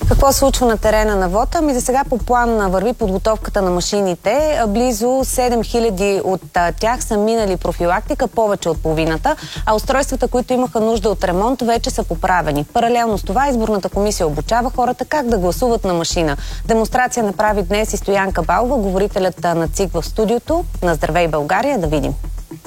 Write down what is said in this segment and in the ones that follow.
Какво се случва на терена на вота? За сега по план върви подготовката на машините. Близо 7000 от тях са минали профилактика, повече от половината, а устройствата, които имаха нужда от ремонт, вече са поправени. Паралелно с това изборната комисия обучава хората как да гласуват на машина. Демонстрация направи днес и Стоянка Балова, говорителят на ЦИК в студиото на Здравей България. Да видим.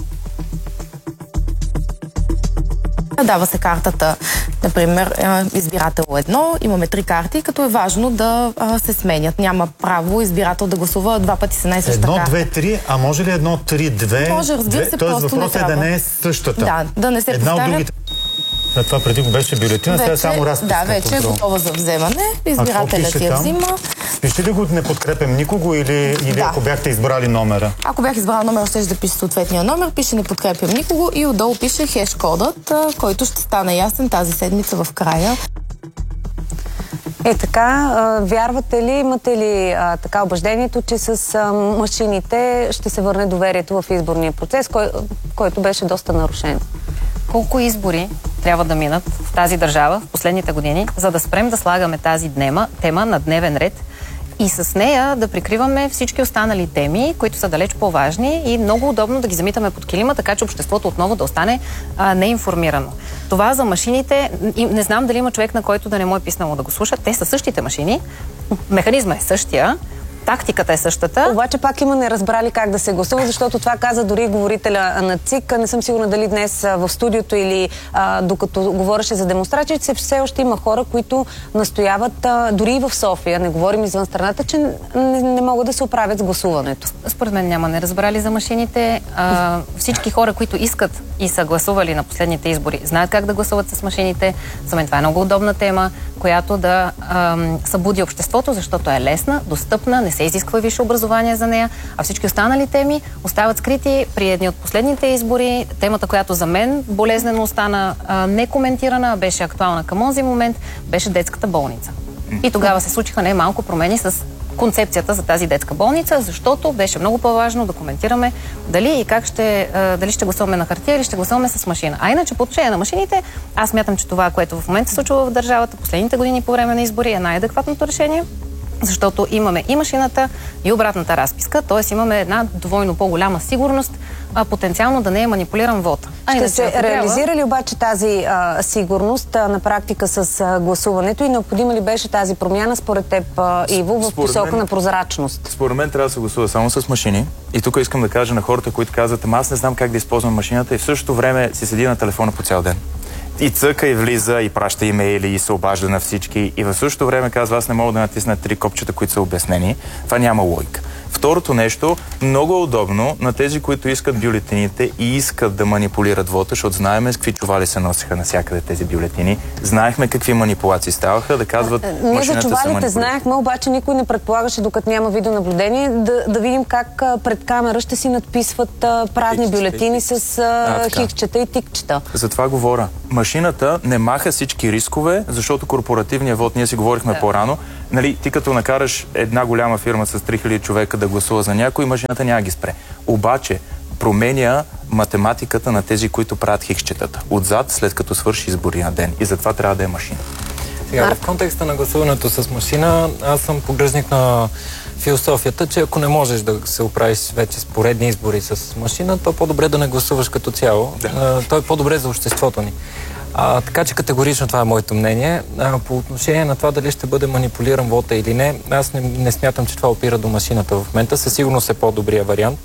Дава се картата, например, избирател 1. Имаме 3 карти, като е важно да се сменят. Няма право избирател да гласува два пъти с една и същата карта. 1, 2, 3, а може ли 1, 3, 2? Може, разбира се, тоест просто въпросът е да не е същата. Да не се една повтарят. От другите. Това преди го беше бюлетина, сега само разписка. Да, вече е готова за вземане. Избирателят я взима. Пише ли го не подкрепям никого или ако бяхте избрали номера? Ако бях избрала номера, ще да пише съответния номер, пише не подкрепям никого и отдолу пише хеш кодът, който ще стане ясен тази седмица в края. Така, вярвате ли, имате ли така убеждението, че с машините ще се върне доверието в изборния процес, който беше доста нарушен? Колко избори трябва да минат в тази държава в последните години, за да спрем да слагаме тази тема на дневен ред и с нея да прикриваме всички останали теми, които са далеч по-важни и много удобно да ги замитаме под килима, така че обществото отново да остане неинформирано. Това за машините, не знам дали има човек, на който да не му е писнало да го слуша. Те са същите машини, механизма е същия, тактиката е същата. Обаче пак има неразбрали как да се гласува, защото това каза дори говорителя на ЦИК. Не съм сигурна дали днес в студиото или докато говореше за демонстрация, че все още има хора, които настояват, дори и в София, не говорим извън страната, че не могат да се оправят с гласуването. Според мен няма неразбрали за машините. Всички хора, които искат и са гласували на последните избори, знаят как да гласуват с машините. За мен това е много удобна тема, която да събуди обществото, защото е лесна, достъпна, не се изисква висше образование за нея, а всички останали теми остават скрити. При едни от последните избори темата, която за мен болезнено остана некоментирана, беше актуална към онзи момент, беше детската болница. И тогава се случиха немалко промени с концепцията за тази детска болница, защото беше много по-важно да коментираме дали и как дали ще гласуваме на хартия или ще гласуваме с машина. А иначе по отношение на машините, аз смятам, че това, което в момента се случва в държавата последните години по време на избори, е най-адекватното решение, защото имаме и машината, и обратната разписка, т.е. имаме една двойно по-голяма сигурност, потенциално да не е манипулиран вота. Ще се реализира ли обаче тази сигурност на практика с гласуването и необходима ли беше тази промяна според теб, Иво, в посока на прозрачност? Според мен трябва да се гласува само с машини. И тук искам да кажа на хората, които казват, аз не знам как да използвам машината и в същото време си седи на телефона по цял ден. И цъка, и влиза, и праща имейли, и се обажда на всички. И в същото време казва, аз не мога да натисна 3 копчета, които са обяснени. Това няма логика. Второто нещо, много е удобно на тези, които искат бюлетините и искат да манипулират вота, защото знаеме с какви чували се носиха навсякъде тези бюлетини. Знаехме какви манипулации ставаха, да казват Ние за чувалите знаехме, обаче никой не предполагаше, докато няма видеонаблюдение, да видим как пред камера ще си надписват празни бюлетини с хикчета и тикчета. За това говоря. Машината не маха всички рискове, защото корпоративният вод, ние си говорихме по-рано, ти като накараш една голяма фирма с 3000 човека да гласува за някой, машината няма ги спре. Обаче променя математиката на тези, които правят хикчетата. Отзад, след като свърши изборния ден. И затова трябва да е машина. Сега, в контекста на гласуването с машина, аз съм поддръжник на философията, че ако не можеш да се оправиш вече с поредни избори с машина, то по-добре да не гласуваш като цяло. То е по-добре за обществото ни. Така че категорично това е моето мнение. По отношение на това дали ще бъде манипулиран вота или не, аз не смятам, че това опира до машината в момента. Със сигурност е по-добрия вариант.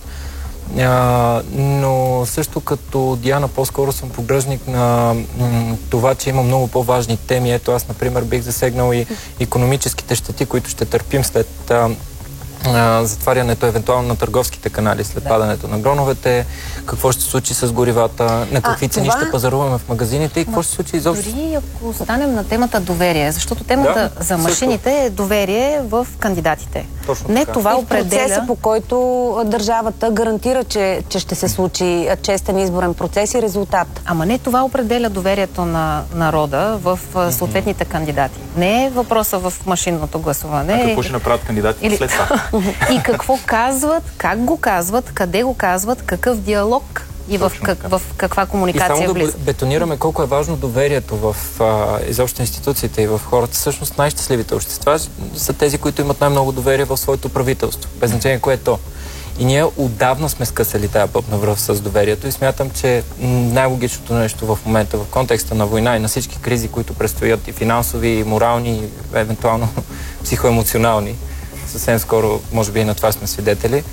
Но също като Диана по-скоро съм поддръжник на това, че има много по-важни теми. Ето аз, например, бих засегнал и икономическите щети, които ще търпим след затварянето евентуално на търговските канали след падането на гроновете, какво ще се случи с горивата, на какви цени ще пазаруваме в магазините и какво ще се случи изобщо. Дори ако останем на темата доверие, защото темата за машините е доверие в кандидатите. Не това определя... процеса, по който държавата гарантира, че ще се случи честен изборен процес и резултат. Ама не това определя доверието на народа в съответните кандидати. Не е въпроса в машинното гласуване. А какво ще направят кандидатите след това? И какво казват, как го казват, къде го казват, какъв диалог и в каква комуникация влиза. влиза. И само да бетонираме колко е важно доверието в изобщо институциите и в хората. Всъщност най-щастливите общества са тези, които имат най-много доверие в своето правителство. Без значение кое е то. И ние отдавна сме скъсали тази бъбна връв с доверието и смятам, че най-логичното нещо в момента, в контекста на война и на всички кризи, които предстоят и финансови, и морални, и евентуално психоемоционални, съвсем скоро, може би и на това сме свидетели,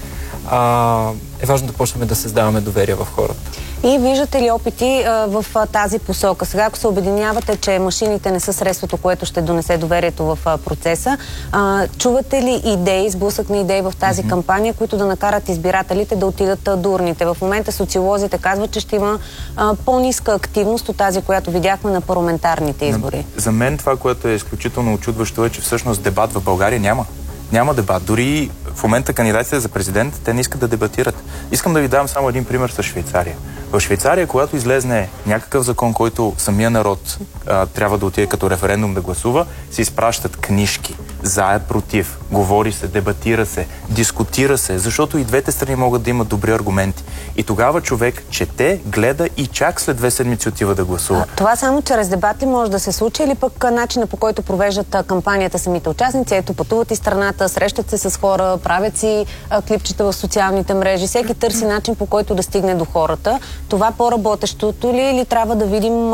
е важно да почнем да създаваме доверие в хората. И виждате ли опити в тази посока? Сега, ако се обединявате, че машините не са средството, което ще донесе доверието в процеса, чувате ли идеи, сблъсък на идеи в тази кампания, които да накарат избирателите да отидат до урните? В момента социолозите казват, че ще има по-ниска активност от тази, която видяхме на парламентарните избори. За мен това, което е изключително очудващо, е, че всъщност дебат в България няма. Няма дебат. Дори в момента кандидатите за президент, те не искат да дебатират. Искам да ви дам само един пример с Швейцария. В Швейцария, когато излезне някакъв закон, който самия народ трябва да отиде като референдум да гласува, се изпращат книжки. За, против. Говори се, дебатира се, дискутира се, защото и двете страни могат да имат добри аргументи. И тогава човек чете, гледа и чак след 2 седмици отива да гласува. Това само чрез дебат ли може да се случи или пък начина, по който провеждат кампанията самите участници? Ето, пътуват из страната, срещат се с хора, правят си клипчета в социалните мрежи. Всеки търси начин, по който да стигне до хората. Това по-работещото ли или трябва да видим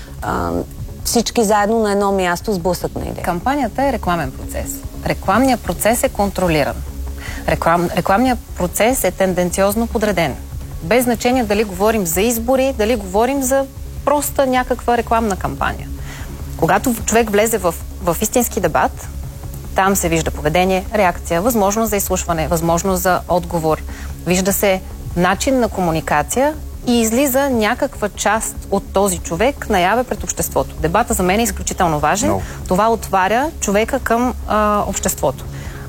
всички заедно на едно място с блъсък на идея? Кампанията е рекламен процес. Рекламният процес е контролиран. Рекламният процес е тенденциозно подреден. Без значение дали говорим за избори, дали говорим за проста някаква рекламна кампания. Когато човек влезе в истински дебат, там се вижда поведение, реакция, възможност за изслушване, възможност за отговор. Вижда се начин на комуникация и излиза някаква част от този човек наяве пред обществото. Дебата за мен е изключително важен. Това отваря човека към обществото.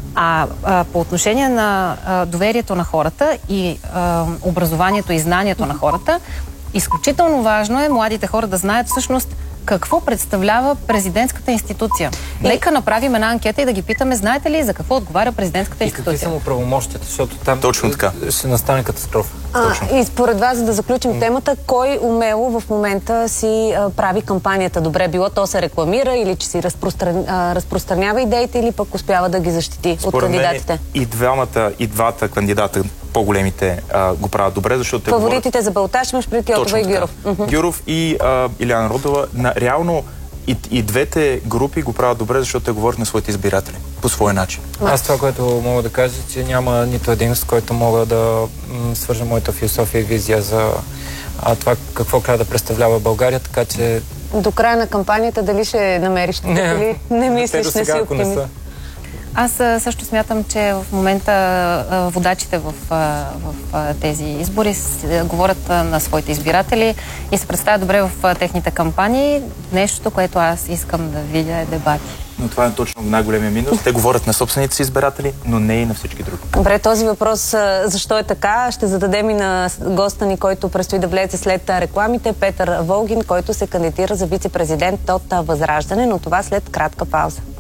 По отношение на доверието на хората и образованието и знанието на хората, изключително важно е младите хора да знаят всъщност какво представлява президентската институция. Нека направим една анкета и да ги питаме, знаете ли за какво отговаря президентската институция? И какви са му правомощията, защото там точно така ще настане катастрофа. И според вас, за да заключим темата, кой умело в момента си прави кампанията добре? Било то се рекламира или че си разпространява идеите или пък успява да ги защити от кандидатите? И двата кандидата, по-големите, го правят добре, защото фаворитите за балтаж имаш преди Йотова и Гюров. Гюров и Илияна Родова. Реално и двете групи го правят добре, защото те говорят на своите избиратели по своя начин. Аз това, което мога да кажа, че няма нито един, с който мога да свържа моята философия и визия за това какво трябва да представлява България, така че... До края на кампанията дали ще намериш това или не мислиш, не си оптимист? Аз също смятам, че в момента водачите в тези избори говорят на своите избиратели и се представят добре в техните кампании. Нещото, което аз искам да видя е дебати. Но това е точно най-големия минус. Те говорят на собствените си избиратели, но не и на всички други. Добре, този въпрос защо е така, ще зададем и на госта ни, който предстои да влезе след рекламите, Петър Волгин, който се кандидатира за вице-президент от Възраждане, но това след кратка пауза.